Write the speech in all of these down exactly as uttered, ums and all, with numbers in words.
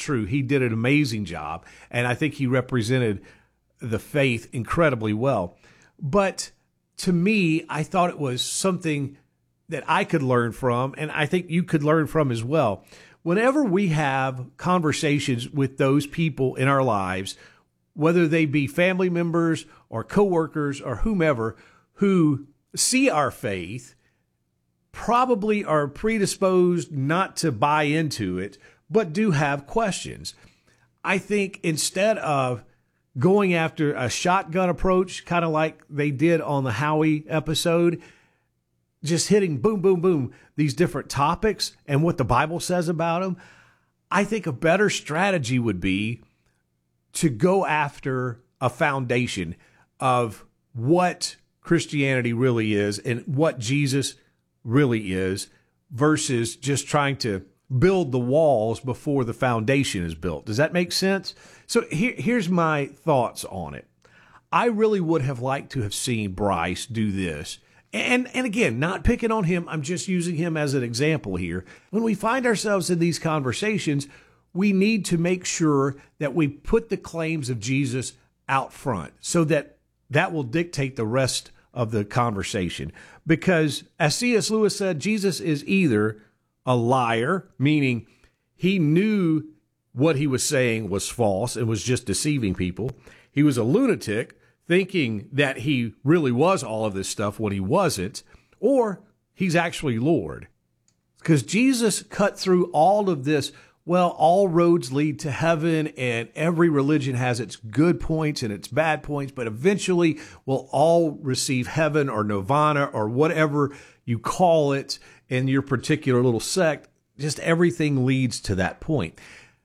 true. He did an amazing job, and I think he represented the faith incredibly well. But to me, I thought it was something that I could learn from, and I think you could learn from as well. Whenever we have conversations with those people in our lives, whether they be family members or coworkers or whomever, who see our faith, probably are predisposed not to buy into it, but do have questions. I think instead of going after a shotgun approach, kind of like they did on the Howie episode, just hitting boom, boom, boom, these different topics and what the Bible says about them, I think a better strategy would be to go after a foundation of what Christianity really is and what Jesus really is, versus just trying to build the walls before the foundation is built. Does that make sense? So here, here's my thoughts on it. I really would have liked to have seen Bryce do this. And, and again, not picking on him, I'm just using him as an example here. When we find ourselves in these conversations, we need to make sure that we put the claims of Jesus out front so that that will dictate the rest of the conversation. Because as C S Lewis said, Jesus is either a liar, meaning he knew what he was saying was false and was just deceiving people. He was a lunatic, thinking that he really was all of this stuff when he wasn't, or he's actually Lord. Because Jesus cut through all of this. Well, all roads lead to heaven, and every religion has its good points and its bad points, but eventually we'll all receive heaven or nirvana or whatever you call it in your particular little sect. Just everything leads to that point.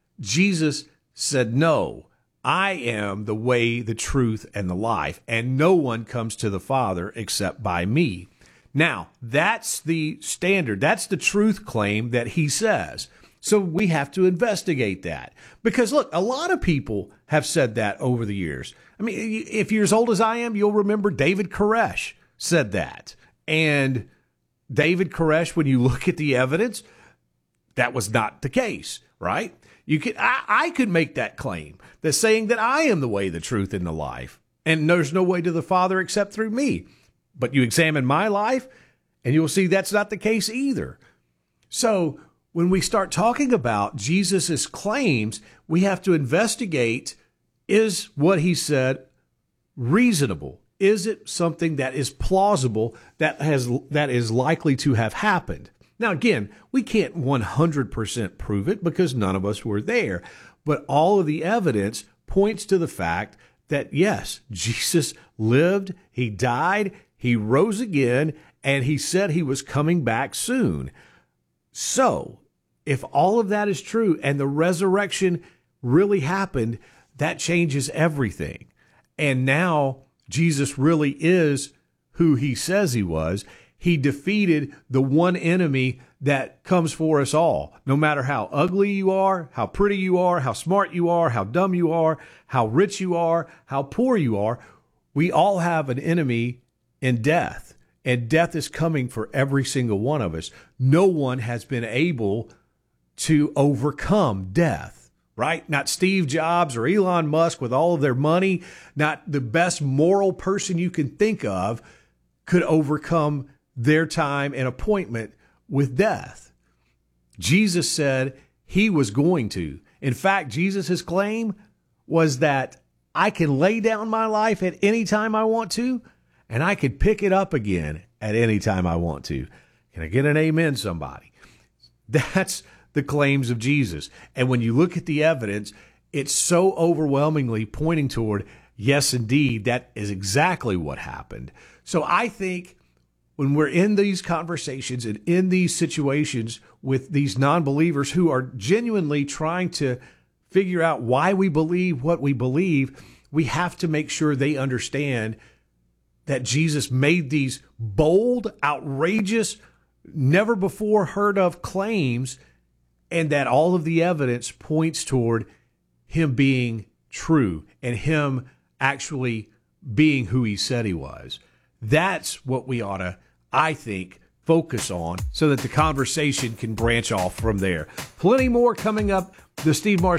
Jesus said, no, I am the way, the truth, and the life, and no one comes to the Father except by me. Now, that's the standard. That's the truth claim that he says. So we have to investigate that. Because, look, a lot of people have said that over the years. I mean, if you're as old as I am, you'll remember David Koresh said that. And David Koresh, when you look at the evidence, that was not the case, right? You could, I, I could make that claim, that saying that I am the way, the truth, and the life, and there's no way to the Father except through me. But you examine my life, and you'll see that's not the case either. So when we start talking about Jesus's claims, we have to investigate, is what he said reasonable? Is it something that is plausible, that has that is likely to have happened? Now, again, we can't one hundred percent prove it because none of us were there. But all of the evidence points to the fact that, yes, Jesus lived, he died, he rose again, and he said he was coming back soon. So, if all of that is true and the resurrection really happened, that changes everything. And now Jesus really is who he says he was. He defeated the one enemy that comes for us all. No matter how ugly you are, how pretty you are, how smart you are, how dumb you are, how rich you are, how poor you are, we all have an enemy in death. And death is coming for every single one of us. No one has been able to overcome death, right? Not Steve Jobs or Elon Musk with all of their money, not the best moral person you can think of could overcome their time and appointment with death. Jesus said he was going to. In fact, Jesus' claim was that I can lay down my life at any time I want to, and I can pick it up again at any time I want to. Can I get an amen, somebody? That's the claims of Jesus. And when you look at the evidence, it's so overwhelmingly pointing toward, yes, indeed, that is exactly what happened. So I think when we're in these conversations and in these situations with these non-believers who are genuinely trying to figure out why we believe what we believe, we have to make sure they understand that Jesus made these bold, outrageous, never before heard of claims, and that all of the evidence points toward him being true and him actually being who he said he was. That's what we ought to, I think, focus on so that the conversation can branch off from there. Plenty more coming up. The Steve Mars